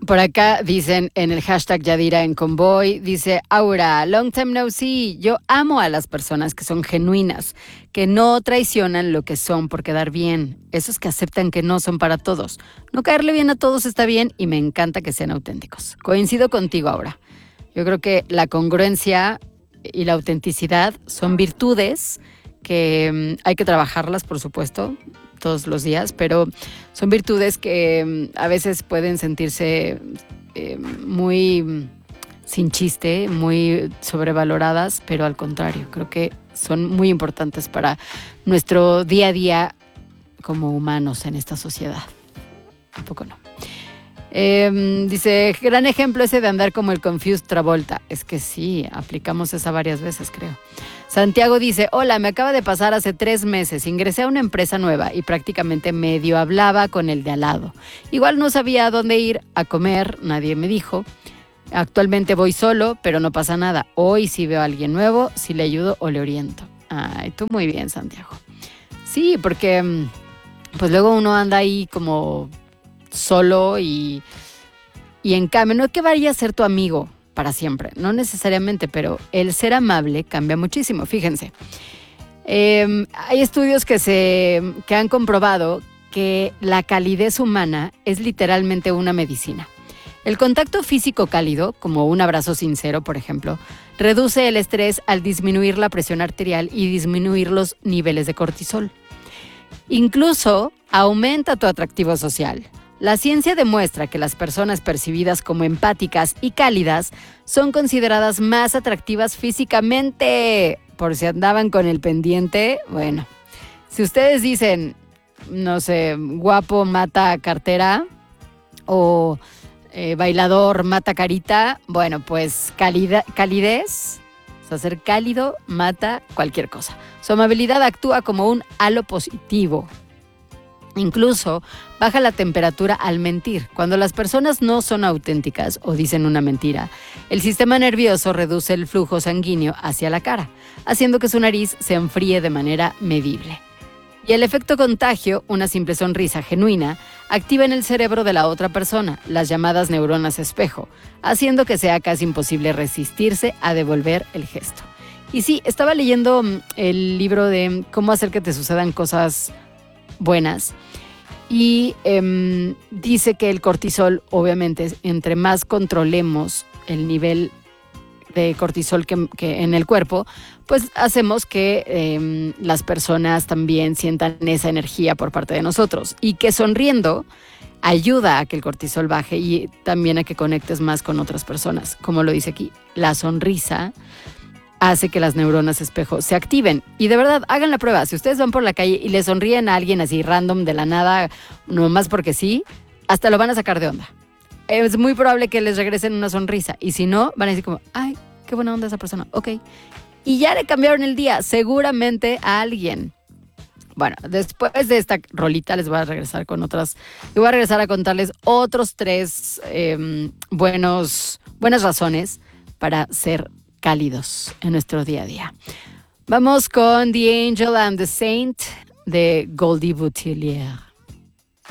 Por acá dicen en el hashtag Yadira en Convoy, dice Aura, long time no see. Yo amo a las personas que son genuinas, que no traicionan lo que son por quedar bien. Esos que aceptan que no son para todos. No caerle bien a todos está bien y me encanta que sean auténticos. Coincido contigo, Aura. Yo creo que la congruencia y la autenticidad son virtudes que hay que trabajarlas, por supuesto, todos los días, pero son virtudes que a veces pueden sentirse muy sin chiste, muy sobrevaloradas, pero al contrario, creo que son muy importantes para nuestro día a día como humanos en esta sociedad. Un poco no. Dice, gran ejemplo ese de andar como el Confused Travolta. Es que sí, aplicamos esa varias veces, creo. Santiago dice, hola, me acaba de pasar hace 3 meses, ingresé a una empresa nueva y prácticamente medio hablaba con el de al lado. Igual no sabía a dónde ir a comer, nadie me dijo. Actualmente voy solo, pero no pasa nada. Hoy si veo a alguien nuevo, si le ayudo o le oriento. Ay, tú muy bien, Santiago. Sí, porque pues luego uno anda ahí como solo y en cambio, no es que vaya a ser tu amigo para siempre, no necesariamente, pero el ser amable cambia muchísimo. Fíjense, hay estudios que han comprobado que la calidez humana es literalmente una medicina. El contacto físico cálido, como un abrazo sincero, por ejemplo, reduce el estrés al disminuir la presión arterial y disminuir los niveles de cortisol. Incluso aumenta tu atractivo social. La ciencia demuestra que las personas percibidas como empáticas y cálidas son consideradas más atractivas físicamente. Por si andaban con el pendiente, bueno, si ustedes dicen, no sé, guapo mata cartera o bailador mata carita, bueno, pues calidez, o sea, ser cálido mata cualquier cosa. Su amabilidad actúa como un halo positivo. Incluso baja la temperatura al mentir. Cuando las personas no son auténticas o dicen una mentira, el sistema nervioso reduce el flujo sanguíneo hacia la cara, haciendo que su nariz se enfríe de manera medible. Y el efecto contagio, una simple sonrisa genuina, activa en el cerebro de la otra persona las llamadas neuronas espejo, haciendo que sea casi imposible resistirse a devolver el gesto. Y sí, estaba leyendo el libro de cómo hacer que te sucedan cosas buenas y dice que el cortisol, obviamente, entre más controlemos el nivel de cortisol que en el cuerpo, pues hacemos que las personas también sientan esa energía por parte de nosotros y que sonriendo ayuda a que el cortisol baje y también a que conectes más con otras personas. Como lo dice aquí, la sonrisa hace que las neuronas espejo se activen. Y de verdad, hagan la prueba. Si ustedes van por la calle y le sonríen a alguien así random de la nada, nomás porque sí, hasta lo van a sacar de onda. Es muy probable que les regresen una sonrisa. Y si no, van a decir como, ay, qué buena onda esa persona. Ok. Y ya le cambiaron el día, seguramente a alguien. Bueno, después de esta rolita les voy a regresar con otras. Y voy a regresar a contarles otros 3 buenas razones para ser cálidos en nuestro día a día. Vamos con The Angel and the Saint de Goldie Boutillier.